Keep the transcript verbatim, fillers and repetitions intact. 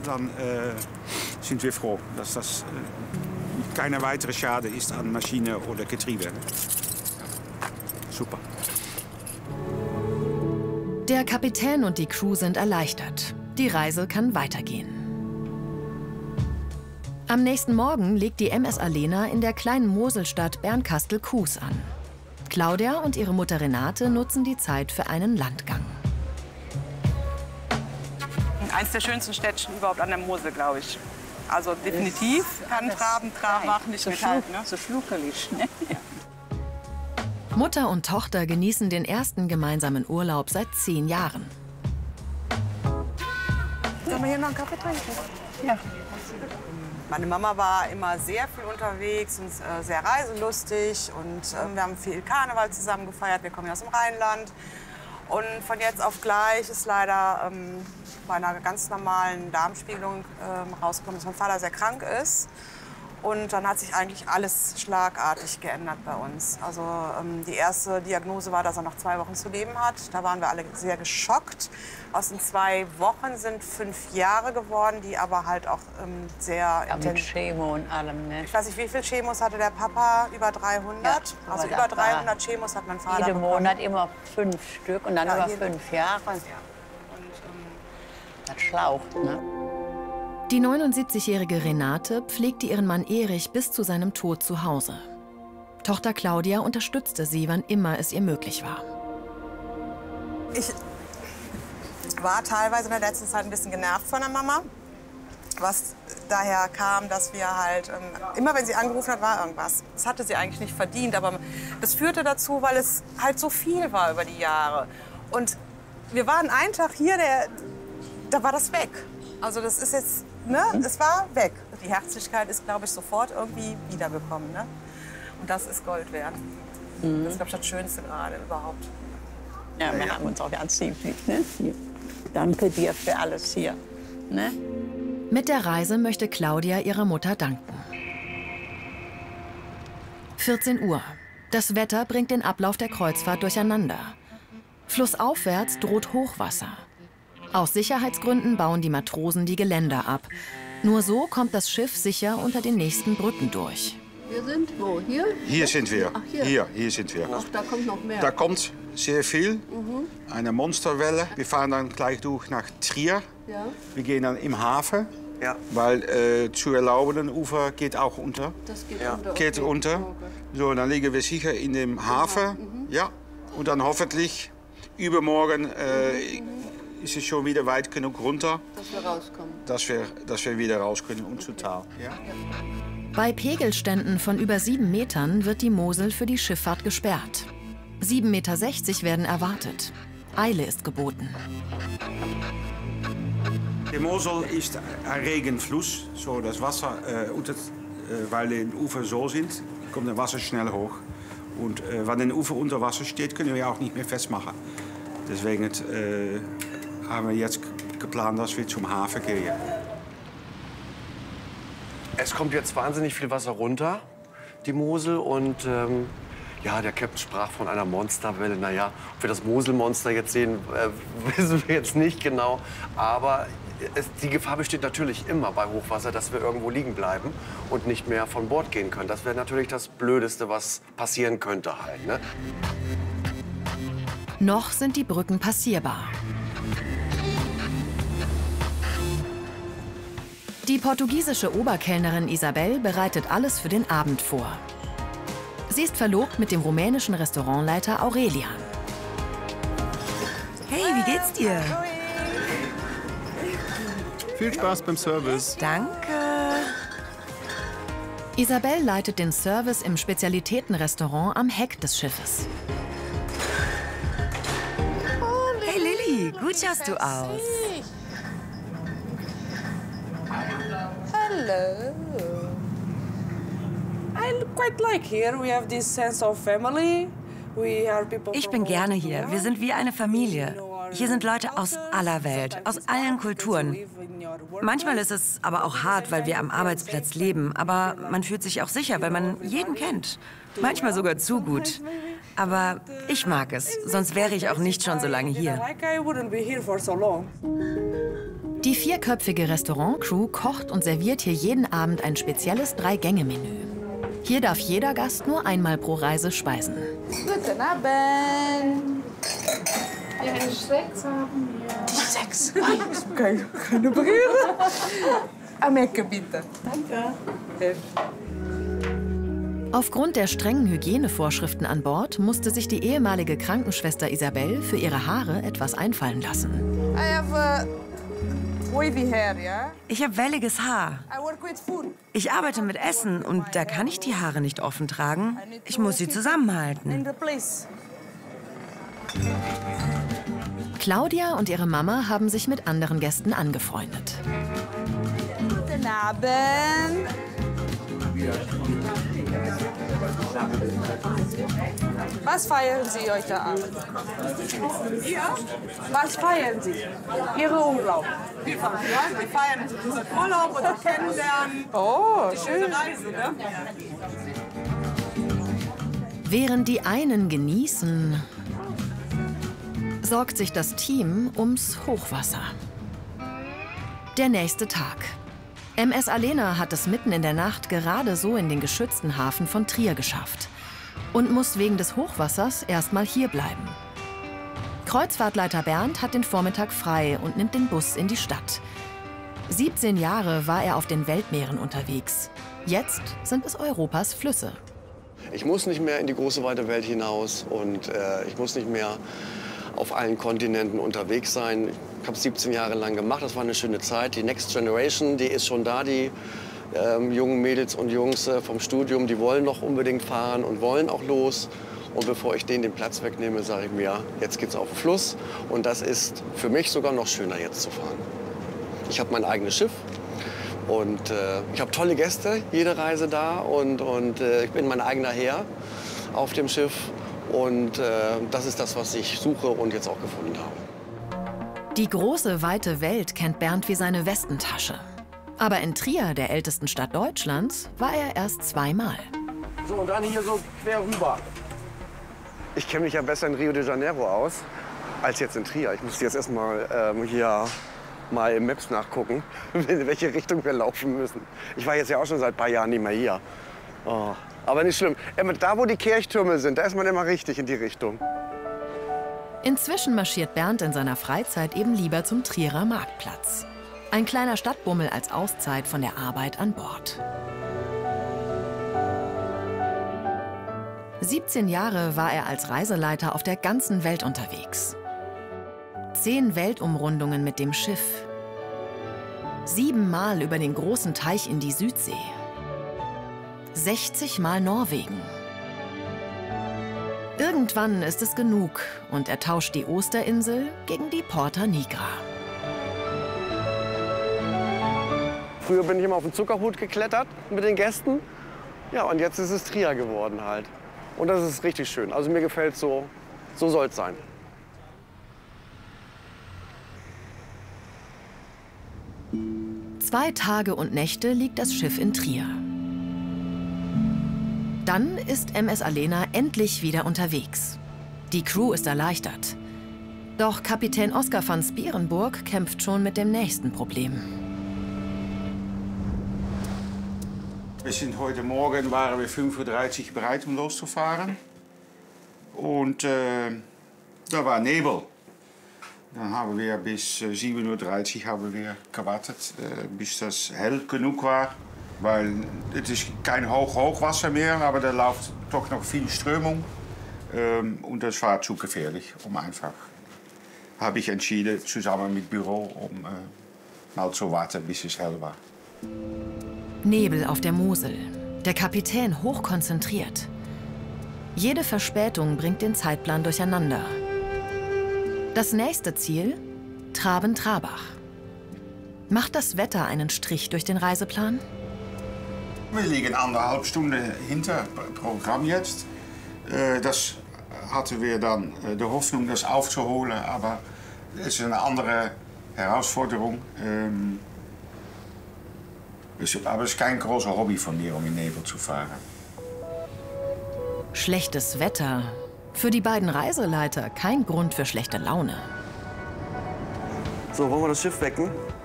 dann äh, sind wir froh, dass das äh, keine weitere Schade ist an Maschine oder Getriebe. Super. Der Kapitän und die Crew sind erleichtert. Die Reise kann weitergehen. Am nächsten Morgen legt die M S Alena in der kleinen Moselstadt Bernkastel-Kues an. Claudia und ihre Mutter Renate nutzen die Zeit für einen Landgang. Eins der schönsten Städtchen überhaupt an der Mosel, glaube ich. Also definitiv kann Traben, Trabach nicht mithalten. Ne? So schluckelig, ne? Mutter und Tochter genießen den ersten gemeinsamen Urlaub seit zehn Jahren. Sollen wir hier noch einen Kaffee trinken? Ja. Meine Mama war immer sehr viel unterwegs und äh, sehr reiselustig. Und äh, wir haben viel Karneval zusammen gefeiert. Wir kommen ja aus dem Rheinland. Und von jetzt auf gleich ist leider ähm, bei einer ganz normalen Darmspiegelung ähm, rausgekommen, dass mein Vater sehr krank ist. Und dann hat sich eigentlich alles schlagartig geändert bei uns. Also ähm, die erste Diagnose war, dass er noch zwei Wochen zu leben hat. Da waren wir alle sehr geschockt. Aus den zwei Wochen sind fünf Jahre geworden, die aber halt auch ähm, sehr Ja, intensiv. mit Chemo und allem, ne? Ich weiß nicht, wie viele Chemos hatte der Papa? Über dreihundert? Ja, also aber über da dreihundert Chemos hat mein Vater Jeden bekommen. Monat immer fünf Stück und dann Ja, über jeden- fünf Jahre. Ja. Und, ähm, Das schlaucht, ne? Die neunundsiebzigjährige Renate pflegte ihren Mann Erich bis zu seinem Tod zu Hause. Tochter Claudia unterstützte sie, wann immer es ihr möglich war. Ich war teilweise in der letzten Zeit ein bisschen genervt von der Mama, was daher kam, dass wir halt, ähm, immer wenn sie angerufen hat, war irgendwas. Das hatte sie eigentlich nicht verdient, aber das führte dazu, weil es halt so viel war über die Jahre. Und wir waren einen Tag hier, der, da war das weg. Also das ist jetzt, ne, es war weg. Die Herzlichkeit ist, glaube ich, sofort irgendwie wiedergekommen, ne? Und das ist Gold wert. Mhm. Das ist, glaube ich, das Schönste gerade überhaupt. Ja, wir haben uns auch ganz lieb, ne? Hier. Danke dir für alles hier, ne? Mit der Reise möchte Claudia ihrer Mutter danken. vierzehn Uhr. Das Wetter bringt den Ablauf der Kreuzfahrt durcheinander. Flussaufwärts droht Hochwasser. Aus Sicherheitsgründen bauen die Matrosen die Geländer ab. Nur so kommt das Schiff sicher unter den nächsten Brücken durch. Wir sind wo? Hier? Hier sind wir. Ach, hier. Hier, hier sind wir. Ach, da kommt noch mehr. Da kommt sehr viel. Eine Monsterwelle. Wir fahren dann gleich durch nach Trier. Ja. Wir gehen dann im Hafen, Ja. weil äh, zu erlaubenden Ufer geht auch unter. Das geht Ja. unter. Geht okay. unter. Oh Gott. So, dann liegen wir sicher in dem Hafen. Ja. Und dann hoffentlich übermorgen äh, ist es schon wieder weit genug runter, Dass wir rauskommen. dass wir, dass wir wieder raus können und zu Tal. Ja? Bei Pegelständen von über sieben Metern wird die Mosel für die Schifffahrt gesperrt. sieben Meter sechzig werden erwartet. Eile ist geboten. Die Mosel ist ein Regenfluss. So, das Wasser, äh, unter, äh, weil die Ufer so sind, kommt das Wasser schnell hoch. Und äh, wenn ein Ufer unter Wasser steht, können wir auch nicht mehr festmachen. Deswegen äh, haben wir jetzt geplant, dass wir zum Hafen gehen. Es kommt jetzt wahnsinnig viel Wasser runter, die Mosel. Und ähm, ja, der Captain sprach von einer Monsterwelle. Naja, ob wir das Moselmonster jetzt sehen, äh, wissen wir jetzt nicht genau. Aber es, die Gefahr besteht natürlich immer bei Hochwasser, dass wir irgendwo liegen bleiben und nicht mehr von Bord gehen können. Das wäre natürlich das Blödeste, was passieren könnte halt, ne? Noch sind die Brücken passierbar. Die portugiesische Oberkellnerin Isabel bereitet alles für den Abend vor. Sie ist verlobt mit dem rumänischen Restaurantleiter Aurelian. Hey, wie geht's dir? Viel Spaß beim Service. Danke. Isabel leitet den Service im Spezialitätenrestaurant am Heck des Schiffes. Hey Lilly, gut schaust du aus. Hello. I quite like here. We have this sense of family. We are people Ich from bin all gerne over the hier. world. Wir sind wie eine Familie. Hier sind Leute aus aller Welt, aus allen Kulturen. Manchmal ist es aber auch hart, weil wir am Arbeitsplatz leben. Aber man fühlt sich auch sicher, weil man jeden kennt. Manchmal sogar zu gut. Aber ich mag es, sonst wäre ich auch nicht schon so lange hier. Like I wouldn't be here for so long. Die vierköpfige Restaurantcrew kocht und serviert hier jeden Abend ein spezielles Drei-Gänge-Menü. Hier darf jeder Gast nur einmal pro Reise speisen. Guten Abend. Wir haben sechs haben wir. Sechs? Okay, keine Brille. Amecke, bitte. Danke. Aufgrund der strengen Hygienevorschriften an Bord musste sich die ehemalige Krankenschwester Isabel für ihre Haare etwas einfallen lassen. I have uh, wavy hair, yeah? Ich habe welliges Haar. I work with food. Ich arbeite mit Essen und da kann ich die Haare nicht offen tragen. Ich muss sie zusammenhalten. In the place. Claudia und ihre Mama haben sich mit anderen Gästen angefreundet. Guten Abend. Was feiern Sie heute Abend? Was feiern Sie? Ihre Urlaub? Wir feiern unseren Urlaub oder kennenlernen. Oh, schöne Reise, ne? Während die einen genießen, sorgt sich das Team ums Hochwasser. Der nächste Tag. M S Alena hat es mitten in der Nacht gerade so in den geschützten Hafen von Trier geschafft und muss wegen des Hochwassers erstmal hier bleiben. Kreuzfahrtleiter Bernd hat den Vormittag frei und nimmt den Bus in die Stadt. siebzehn Jahre war er auf den Weltmeeren unterwegs. Jetzt sind es Europas Flüsse. Ich muss nicht mehr in die große weite Welt hinaus und äh, ich muss nicht mehr auf allen Kontinenten unterwegs sein. Ich habe es siebzehn Jahre lang gemacht, das war eine schöne Zeit. Die Next Generation, die ist schon da, die ähm, jungen Mädels und Jungs äh, vom Studium, die wollen noch unbedingt fahren und wollen auch los. Und bevor ich denen den Platz wegnehme, sage ich mir, jetzt geht's auf den Fluss. Und das ist für mich sogar noch schöner, jetzt zu fahren. Ich habe mein eigenes Schiff und äh, ich habe tolle Gäste, jede Reise da. Und, und äh, ich bin mein eigener Herr auf dem Schiff. Und äh, das ist das, was ich suche und jetzt auch gefunden habe. Die große, weite Welt kennt Bernd wie seine Westentasche. Aber in Trier, der ältesten Stadt Deutschlands, war er erst zweimal. So, und dann hier so quer rüber. Ich kenne mich ja besser in Rio de Janeiro aus, als jetzt in Trier. Ich musste jetzt erst mal ähm, hier mal im Maps nachgucken, in welche Richtung wir laufen müssen. Ich war jetzt ja auch schon seit ein paar Jahren nicht mehr hier. Oh. Aber nicht schlimm. Da, wo die Kirchtürme sind, da ist man immer richtig in die Richtung. Inzwischen marschiert Bernd in seiner Freizeit eben lieber zum Trierer Marktplatz. Ein kleiner Stadtbummel als Auszeit von der Arbeit an Bord. siebzehn Jahre war er als Reiseleiter auf der ganzen Welt unterwegs. Zehn Weltumrundungen mit dem Schiff. Siebenmal über den großen Teich in die Südsee. sechzig Mal Norwegen. Irgendwann ist es genug und er tauscht die Osterinsel gegen die Porta Nigra. Früher bin ich immer auf den Zuckerhut geklettert mit den Gästen. Ja, und jetzt ist es Trier geworden halt. Und das ist richtig schön. Also mir gefällt es so, so soll es sein. Zwei Tage und Nächte liegt das Schiff in Trier. Dann ist M S Alena endlich wieder unterwegs. Die Crew ist erleichtert. Doch Kapitän Oskar van Spierenburg kämpft schon mit dem nächsten Problem. Wir sind heute Morgen, waren wir fünf Uhr dreißig bereit, um loszufahren. Und äh, da war Nebel. Dann haben wir bis äh, sieben Uhr dreißig haben wir gewartet, äh, bis das hell genug war. Weil es ist kein Hoch Hochwasser mehr, aber da läuft doch noch viel Strömung. Ähm, und das war zu gefährlich, um einfach. Habe ich entschieden, zusammen mit Büro, um äh, mal zu warten, bis es hell war. Nebel auf der Mosel. Der Kapitän hochkonzentriert. Jede Verspätung bringt den Zeitplan durcheinander. Das nächste Ziel? Traben-Trabach. Macht das Wetter einen Strich durch den Reiseplan? Wir liegen anderthalb Stunden hinter Programm jetzt. Das hatten wir dann die Hoffnung, das aufzuholen, aber es ist eine andere Herausforderung. Aber es ist kein großer Hobby von mir, um in Nebel zu fahren. Schlechtes Wetter. Für die beiden Reiseleiter kein Grund für schlechte Laune. So, wollen wir das Schiff wecken?